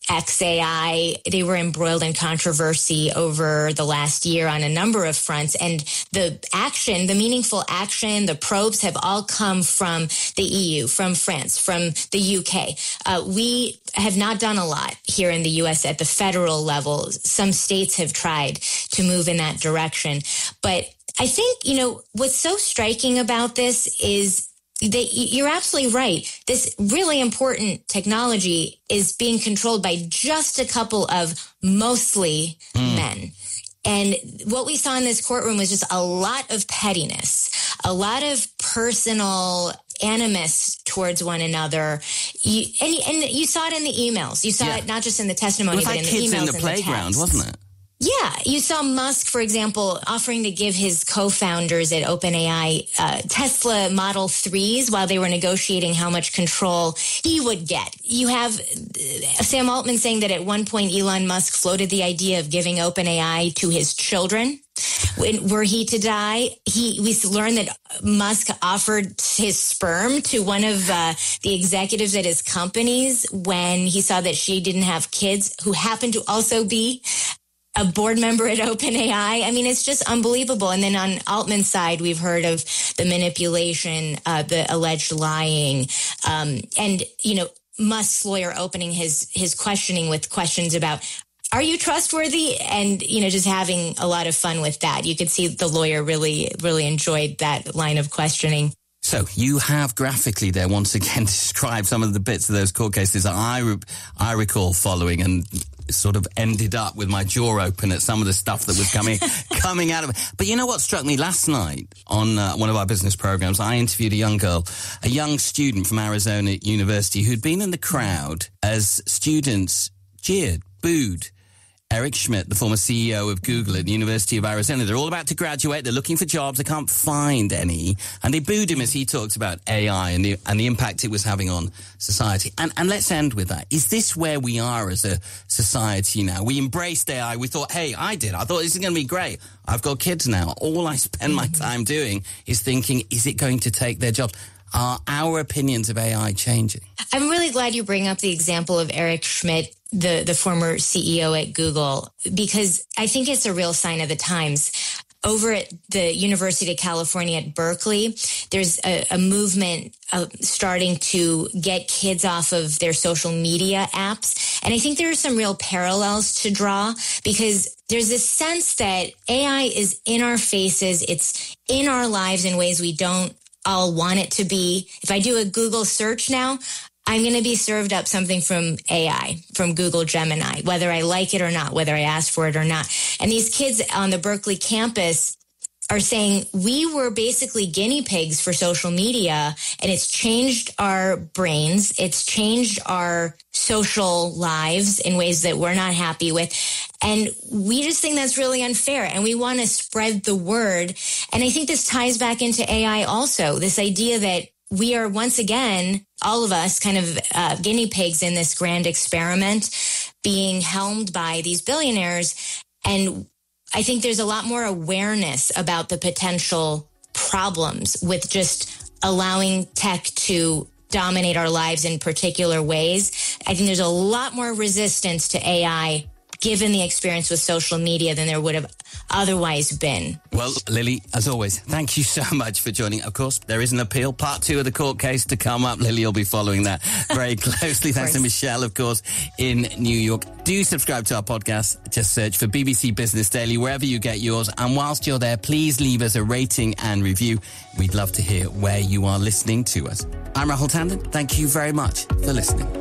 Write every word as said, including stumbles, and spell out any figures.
X A I. They were embroiled in controversy over the last year on a number of fronts. And the action, the meaningful action, the probes have all come from the E U, from France, from the U K. Uh, we have not done a lot here in the U S at the federal level. Some states have tried to move in that direction. But I think, you know, what's so striking about this is that you're absolutely right. This really important technology is being controlled by just a couple of mostly mm. men. And what we saw in this courtroom was just a lot of pettiness, a lot of personal animus towards one another. You, and, and you saw it in the emails. You saw yeah. it not just in the testimony, but in the emails and the kids in the playground, wasn't it? Yeah, you saw Musk, for example, offering to give his co-founders at OpenAI uh, Tesla Model threes while they were negotiating how much control he would get. You have Sam Altman saying that at one point Elon Musk floated the idea of giving OpenAI to his children. When, were he to die, he we learned that Musk offered his sperm to one of uh, the executives at his companies when he saw that she didn't have kids, who happened to also be a board member at OpenAI. I mean, it's just unbelievable. And then on Altman's side, we've heard of the manipulation, uh, the alleged lying, um, and, you know, Musk's lawyer opening his, his questioning with questions about, are you trustworthy? And, you know, just having a lot of fun with that. You could see the lawyer really, really enjoyed that line of questioning. So you have graphically there once again described some of the bits of those court cases that I, re- I recall following, and sort of ended up with my jaw open at some of the stuff that was coming coming out of it. But you know what struck me last night on uh, one of our business programs? I interviewed a young girl, a young student from Arizona University who'd been in the crowd as students jeered, booed Eric Schmidt, the former C E O of Google at the University of Arizona. They're all about to graduate. They're looking for jobs. They can't find any. And they booed him as he talked about A I and the, and the impact it was having on society. And, and let's end with that. Is this where we are as a society now? We embraced A I. We thought, hey, I did. I thought this is going to be great. I've got kids now. All I spend my time doing is thinking, is it going to take their jobs? Are our opinions of A I changing? I'm really glad you bring up the example of Eric Schmidt, the, the former C E O at Google, because I think it's a real sign of the times. Over at the University of California at Berkeley, there's a, a movement uh, starting to get kids off of their social media apps. And I think there are some real parallels to draw, because there's this sense that A I is in our faces. It's in our lives in ways we don't all want it to be. If I do a Google search now, I'm going to be served up something from A I, from Google Gemini, whether I like it or not, whether I ask for it or not. And these kids on the Berkeley campus are saying we were basically guinea pigs for social media, and it's changed our brains. It's changed our social lives in ways that we're not happy with. And we just think that's really unfair, and we want to spread the word. And I think this ties back into A I also, this idea that we are once again, all of us, kind of uh, guinea pigs in this grand experiment being helmed by these billionaires. And I think there's a lot more awareness about the potential problems with just allowing tech to dominate our lives in particular ways. I think there's a lot more resistance to A I given the experience with social media than there would have otherwise been. Well, Lily, as always, thank you so much for joining. Of course, there is an appeal, part two of the court case to come up. Lily will be following that very closely. Thanks to Michelle, of course, in New York. Do subscribe to our podcast. Just search for B B C Business Daily wherever you get yours. And whilst you're there, please leave us a rating and review. We'd love to hear where you are listening to us. I'm Rahul Tandon. Thank you very much for listening.